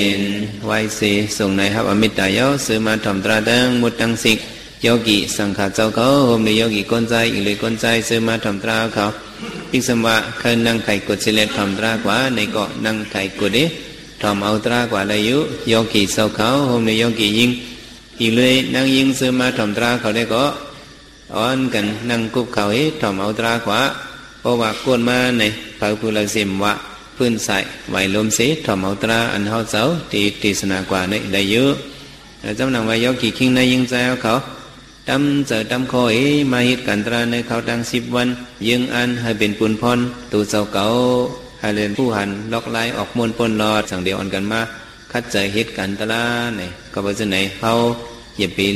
ไหวสีส่งในครับอมิตรายศซื้อมาทำตราดังมุดตังสิกโยกิสังขารเจ้าเขาโฮมในโยกิก้นใจอีกเลยก้นใจซื้อมาทำตราเขาพิกษวะเคยนั่งไข่กุดเสล็ดทำตรากว่าในเกาะนั่งไข่กุดดิทำเอาตรากว่าเลยยุโยกิเจ้าเขาโฮมในโยกิยิงอีกเลยนั่งยิงซื้อมาทำตราเขาได้ก็อ่อนกันนั่งกุบเขาให้ทำเอาตรากว่าเพราะว่าก้นมาในพระพุทธสิมวะพื้นใส่ไหวลมสีทำเอาตราอันเฮาเจ้าที่ติสนากว่าในได้เยอะจำนำว่าโยกิคิงในยิงใจเขาทำเจอทำคอยมาฮิตกันตราในเขาดัง10 วันยิงอันให้เป็นปุนพรตูเจ้าเก่าให้เรียนผู้หันล็อกไล่ออกมนปนหลอดสั่งเดียวอ่อนกันมาคัดใจฮิตกันตราในก็ว่าจะไหนเขาเหยียบปี